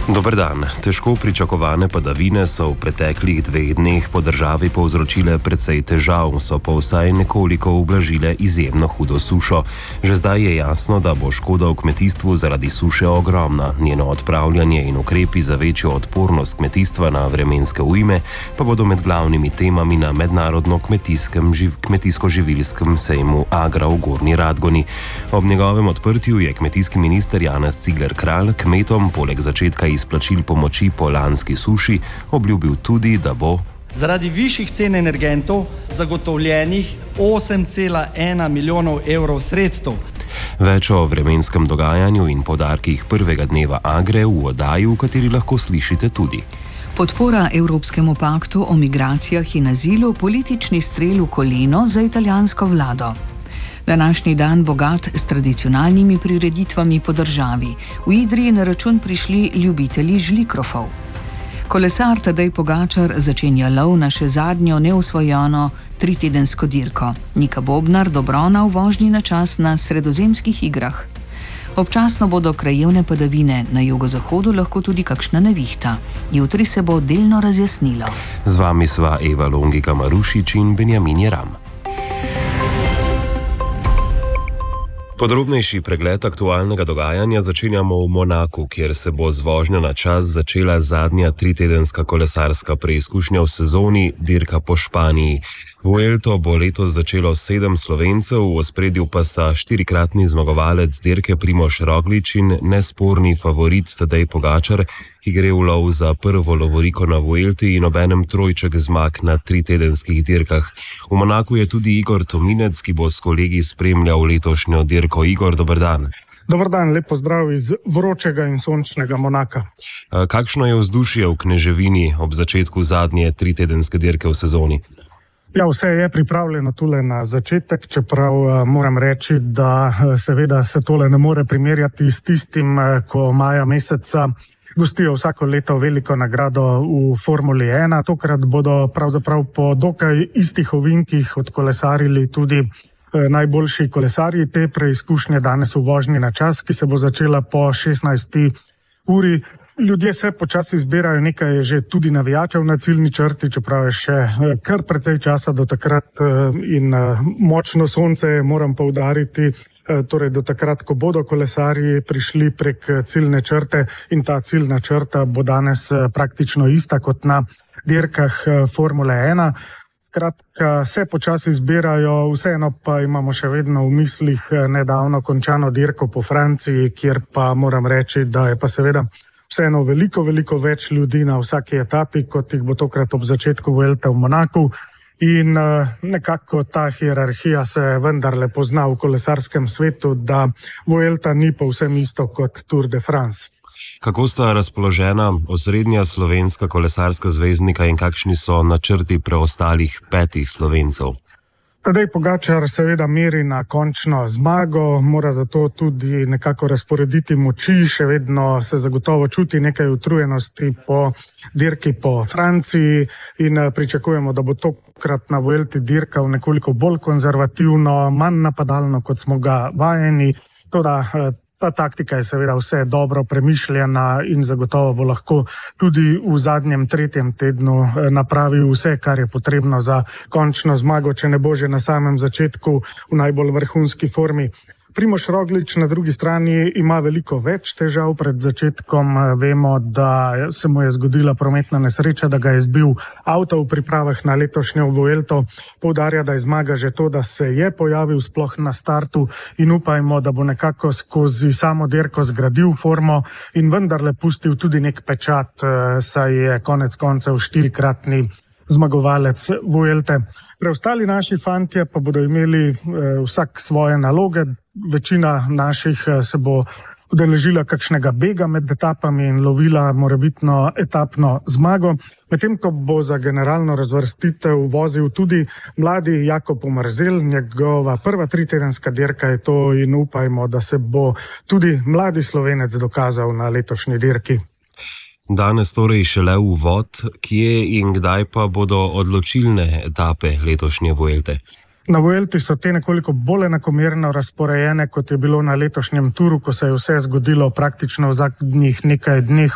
Dober dan. Težko pričakovane padavine so v preteklih 2 dneh po državi povzročile precej težav, so pa vsaj nekoliko ublažile izjemno hudo sušo. Že zdaj je jasno, da bo škoda v kmetijstvu zaradi suše ogromna. Njeno odpravljanje in ukrepi za večjo odpornost kmetijstva na vremenske ujme pa bodo med glavnimi temami na mednarodno kmetijsko-živilskem sejmu Agra v Gornji Radgoni. Ob njegovem odprtju je kmetijski minister Janez Cigler Kralj kmetom poleg začetka izplačil pomoči po lanski suši obljubil tudi, da bo zaradi višjih cen energentov zagotovljenih 8,1 milijonov evrov sredstev. Več o vremenskem dogajanju in poudarkih prvega dneva Agre v oddaji, v kateri lahko slišite tudi: podpora Evropskemu paktu o migracijah in azilu, politični strel v koleno za italijansko vlado. Današnji dan bogat s tradicionalnimi prireditvami po državi. V Idriji na račun prišli ljubitelji žlikrofov. Kolesar Tadej Pogačar začenja lov na še zadnjo neosvojeno 3-tedensko dirko. Nika Bobnar dobrona v vožnji na čas na sredozemskih igrah. Občasno bodo krajevne padavine, na jugozahodu lahko tudi kakšna nevihta. Jutri se bo delno razjasnilo. Z vami sva Eva Longika Marušič in Benjamin Jeram. Podrobnejši pregled aktualnega dogajanja začenjamo v Monaku, kjer se bo z vožnjo na čas začela zadnja 3-tedenska kolesarska preizkušnja v sezoni, dirka po Španiji. Vuelto bo letos začelo 7 Slovencev, v ospredju pa sta 4-kratni zmagovalec dirke Primož Roglič in nesporni favorit Tadej Pogačar, ki gre v lov za prvo lovoriko na Vuelti in obenem trojček zmag na 3-tedenskih dirkah. V Monaku je tudi Igor Tominec, ki bo s kolegi spremljal letošnjo dirko. Igor, dober dan. Dobar dan, lep pozdrav iz vročega in sončnega Monaka. Kakšno je vzdušje v Kneževini ob začetku zadnje 3-tedenske dirke v sezoni? Ja, vse je pripravljeno tule na začetek, čeprav moram reči, da seveda se tole ne more primerjati s tistim, ko maja meseca gostijo vsako leto veliko nagrado v Formuli 1. Tokrat bodo pravzaprav po dokaj istih ovinkih odkolesarili tudi najboljši kolesarji te preizkušnje danes v vožnji na čas, ki se bo začela po 16. uri. Ljudje se počasi zbirajo, nekaj je že tudi navijačev na ciljni črti, čeprav je še kar precej časa do takrat in močno sonce, moram poudariti, torej do takrat, ko bodo kolesarji prišli prek ciljne črte, in ta ciljna črta bo danes praktično ista kot na dirkah Formule 1. Skratka, se počasi zbirajo, vseeno pa imamo še vedno v mislih nedavno končano dirko po Franciji, kjer pa moram reči, da je pa seveda vseeno veliko več ljudi na vsaki etapi, kot jih bo tokrat ob začetku Vuelte v Monaku. In nekako ta hierarhija se vendarle pozna v kolesarskem svetu, da Vuelta ni povsem isto kot Tour de France. Kako sta razpoložena osrednja slovenska kolesarska zvezdnika in kakšni so načrti preostalih 5 Slovencev? Tadej Pogačar seveda meri na končno zmago, mora zato tudi nekako razporediti moči, še vedno se zagotovo čuti nekaj utrujenosti po dirki po Franciji in pričakujemo, da bo tokrat na Vuelti dirkal nekoliko bolj konzervativno, manj napadalno, kot smo ga vajeni. Toda ta taktika je seveda vse dobro premišljena in zagotovo bo lahko tudi v zadnjem 3. tednu napravil vse, kar je potrebno za končno zmago, če ne bo že na samem začetku v najbolj vrhunski formi. Primož Roglič na drugi strani ima veliko več težav pred začetkom. Vemo, da se mu je zgodila prometna nesreča, da ga je zbil avto v pripravah na letošnjo Vuelto. Poudarja, da je zmaga že to, da se je pojavil sploh na startu in upajmo, da bo nekako skozi samo dirko zgradil formo in vendarle pustil tudi nek pečat, saj je konec koncev 4-kratni zmagovalec Vuelte. Preostali naši fantje pa bodo imeli vsak svoje naloge. Večina naših se bo udeležila kakšnega bega med etapami in lovila morebitno etapno zmago, medtem ko bo za generalno razvrstitev vozil tudi mladi Jakob Omerzel. Njegova prva 3-tedenska dirka je to in upajmo, da se bo tudi mladi Slovenec dokazal na letošnji dirki. Danes torej šele uvod, kje in kdaj pa bodo odločilne etape letošnje Vuelte? Na Vuelti so te nekoliko bolj enakomerno razporejene, kot je bilo na letošnjem turu, ko se je vse zgodilo praktično v zadnjih nekaj dneh